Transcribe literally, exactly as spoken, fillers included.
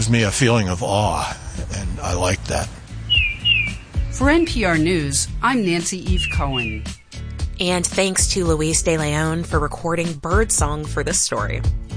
gives me a feeling of awe, and I like that. For N P R News, I'm Nancy Eve Cohen. And thanks to Luis de Leon for recording birdsong for this story.